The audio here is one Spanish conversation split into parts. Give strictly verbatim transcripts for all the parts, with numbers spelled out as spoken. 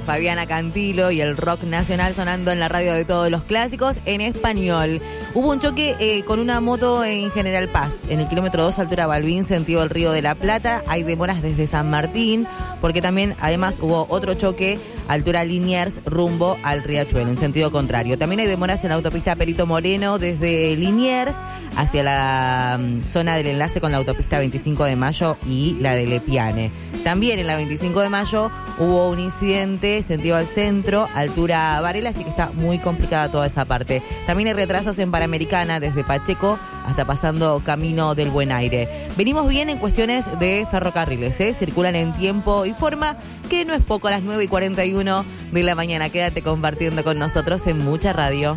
Fabiana Cantilo y el rock nacional sonando en la radio de todos los clásicos en español. Hubo un choque eh, con una moto en General Paz, en el kilómetro dos, altura Balbín, sentido del Río de la Plata. Hay demoras desde San Martín, porque también, además, hubo otro choque, altura Liniers, rumbo al Riachuelo, en sentido contrario. También hay demoras en la autopista Perito Moreno, desde Liniers hacia la um, zona del enlace con la autopista veinticinco de mayo y la de Lepiane. También en la veinticinco de mayo hubo un incidente, sentido al centro, altura Varela, así que está muy complicada toda esa parte. También hay retrasos en Panamericana, desde Pacheco hasta pasando Camino del Buen Aire. Venimos bien en cuestiones de ferrocarriles, ¿eh? Circulan en tiempo y forma, que no es poco, a las nueve y cuarenta y uno de la mañana. Quédate compartiendo con nosotros en Mucha Radio.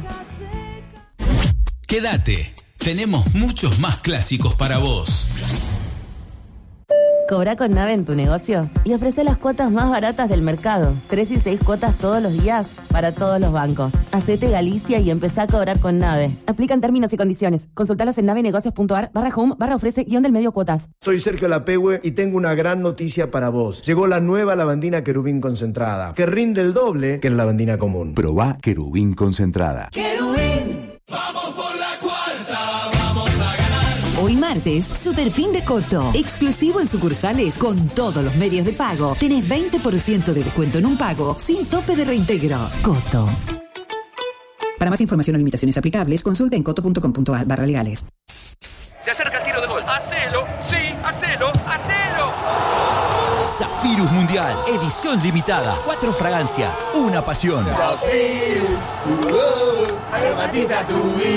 Quédate, tenemos muchos más clásicos para vos. Cobra con Nave en tu negocio y ofrece las cuotas más baratas del mercado. Tres y seis cuotas todos los días para todos los bancos. Hacete Galicia y empezá a cobrar con Nave. Aplican términos y condiciones. Consultalos en navenegocios.ar barra home barra ofrece guión del medio cuotas. Soy Sergio Lapehue y tengo una gran noticia para vos. Llegó la nueva lavandina Querubín concentrada, que rinde el doble que la lavandina común. Probá Querubín concentrada. Querubín. Vamos por la cuarta, vamos a ganar. Hoy martes, Super Fin de Coto. Exclusivo en sucursales con todos los medios de pago. Tenés veinte por ciento de descuento en un pago sin tope de reintegro. Coto. Para más información o limitaciones aplicables, consulta en coto.com.ar barra legales. Se acerca el tiro de gol. ¡Hacelo! ¡Sí! ¡Hacelo! ¡Hacelo! Zafirus Mundial, edición limitada. Cuatro fragancias, una pasión. Zafirus, uh, aromatiza tu vida.